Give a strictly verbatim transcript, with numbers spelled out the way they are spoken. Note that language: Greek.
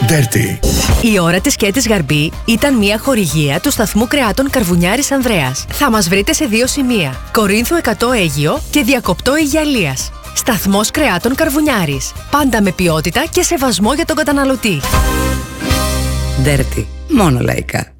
Dirty. Η ώρα της σκέτης Γαρμπή ήταν μια χορηγία του σταθμού κρεάτων Καρβουνιάρης Ανδρέας. Θα μας βρείτε σε δύο σημεία: Κορίνθου εκατό Αίγυο και Διακοπτό Αιγιαλίας. Σταθμός κρεάτων Καρβουνιάρης. Πάντα με ποιότητα και σεβασμό για τον καταναλωτή. Dirty. Μόνο λαϊκά.